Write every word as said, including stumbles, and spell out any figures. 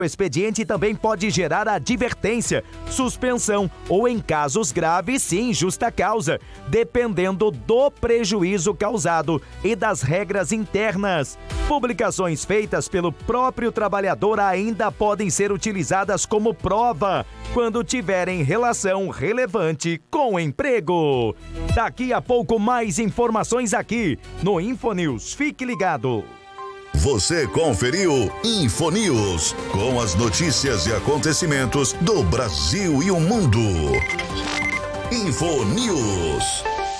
O expediente também pode gerar advertência, suspensão ou, em casos graves, sim, justa causa, dependendo do prejuízo causado e das regras internas. Publicações feitas pelo próprio trabalhador ainda podem ser utilizadas como prova quando tiverem relação relevante com o emprego. Daqui a pouco, mais informações aqui no Infonews. Fique ligado. Você conferiu Infonews, com as notícias e acontecimentos do Brasil e o mundo. Infonews.